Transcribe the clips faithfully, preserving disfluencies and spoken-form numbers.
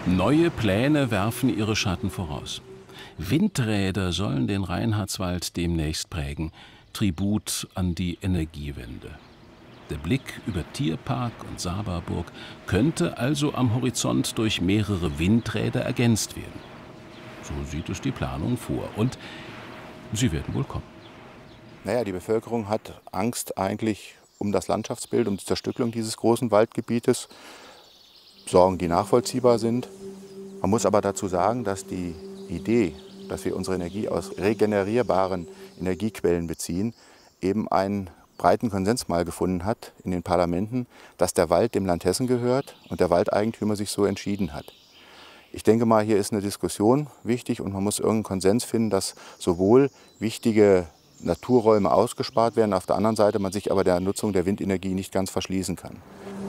Neue Pläne werfen ihre Schatten voraus. Windräder sollen den Reinhardswald demnächst prägen. Tribut an die Energiewende. Der Blick über Tierpark und Sababurg könnte also am Horizont durch mehrere Windräder ergänzt werden. So sieht es die Planung vor. Und sie werden wohl kommen. Naja, die Bevölkerung hat Angst eigentlich um das Landschaftsbild, um die Zerstückelung dieses großen Waldgebietes. Sorgen, die nachvollziehbar sind. Man muss aber dazu sagen, dass die Idee, dass wir unsere Energie aus regenerierbaren Energiequellen beziehen, eben einen breiten Konsens mal gefunden hat in den Parlamenten, dass der Wald dem Land Hessen gehört und der Waldeigentümer sich so entschieden hat. Ich denke mal, hier ist eine Diskussion wichtig und man muss irgendeinen Konsens finden, dass sowohl wichtige Naturräume ausgespart werden, auf der anderen Seite man sich aber der Nutzung der Windenergie nicht ganz verschließen kann.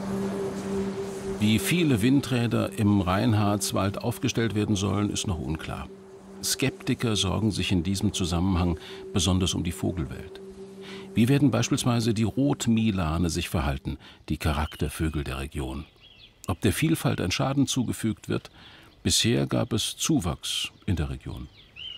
Wie viele Windräder im Reinhardswald aufgestellt werden sollen, ist noch unklar. Skeptiker sorgen sich in diesem Zusammenhang besonders um die Vogelwelt. Wie werden beispielsweise die Rotmilane sich verhalten, die Charaktervögel der Region? Ob der Vielfalt ein Schaden zugefügt wird? Bisher gab es Zuwachs in der Region.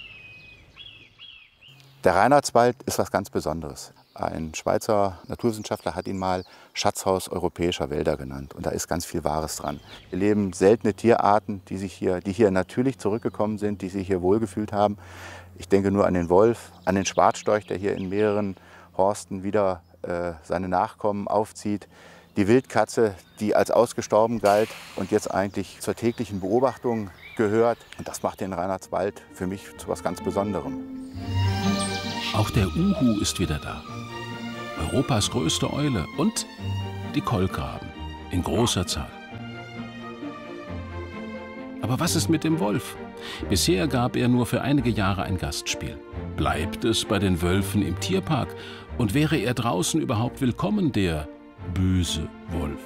Der Reinhardswald ist was ganz Besonderes. Ein Schweizer Naturwissenschaftler hat ihn mal Schatzhaus europäischer Wälder genannt. Und da ist ganz viel Wahres dran. Hier leben seltene Tierarten, die, sich hier, die hier natürlich zurückgekommen sind, die sich hier wohlgefühlt haben. Ich denke nur an den Wolf, an den Schwarzstorch, der hier in mehreren Horsten wieder äh, seine Nachkommen aufzieht. Die Wildkatze, die als ausgestorben galt und jetzt eigentlich zur täglichen Beobachtung gehört. Und das macht den Reinhardswald für mich zu etwas ganz Besonderem. Auch der Uhu ist wieder da. Europas größte Eule und die Kolkraben in großer Zahl. Aber was ist mit dem Wolf? Bisher gab er nur für einige Jahre ein Gastspiel. Bleibt es bei den Wölfen im Tierpark? Und wäre er draußen überhaupt willkommen, der böse Wolf?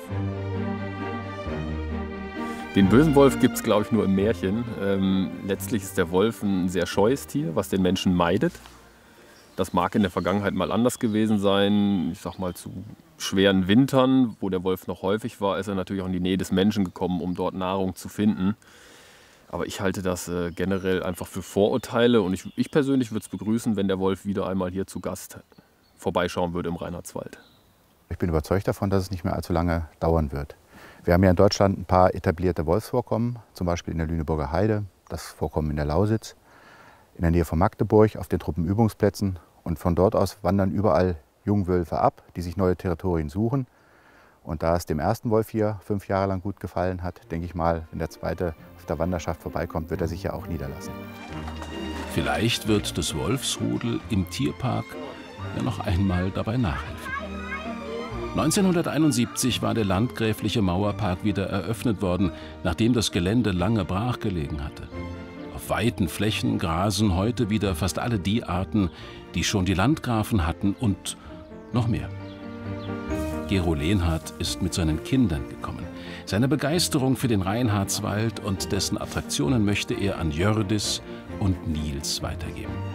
Den bösen Wolf gibt es, glaube ich, nur im Märchen. Ähm, letztlich ist der Wolf ein sehr scheues Tier, was den Menschen meidet. Das mag in der Vergangenheit mal anders gewesen sein. Ich sag mal, zu schweren Wintern, wo der Wolf noch häufig war, ist er natürlich auch in die Nähe des Menschen gekommen, um dort Nahrung zu finden. Aber ich halte das äh, generell einfach für Vorurteile. Und ich, ich persönlich würde es begrüßen, wenn der Wolf wieder einmal hier zu Gast vorbeischauen würde im Reinhardswald. Ich bin überzeugt davon, dass es nicht mehr allzu lange dauern wird. Wir haben ja in Deutschland ein paar etablierte Wolfsvorkommen, zum Beispiel in der Lüneburger Heide, das Vorkommen in der Lausitz, in der Nähe von Magdeburg auf den Truppenübungsplätzen. Und von dort aus wandern überall Jungwölfe ab, die sich neue Territorien suchen. Und da es dem ersten Wolf hier fünf Jahre lang gut gefallen hat, denke ich mal, wenn der zweite auf der Wanderschaft vorbeikommt, wird er sich ja auch niederlassen. Vielleicht wird das Wolfsrudel im Tierpark ja noch einmal dabei nachhelfen. neunzehnhunderteinundsiebzig war der landgräfliche Mauerpark wieder eröffnet worden, nachdem das Gelände lange brach gelegen hatte. Auf weiten Flächen grasen heute wieder fast alle die Arten, die schon die Landgrafen hatten und noch mehr. Gero Lehnhardt ist mit seinen Kindern gekommen. Seine Begeisterung für den Reinhardswald und dessen Attraktionen möchte er an Jördis und Nils weitergeben.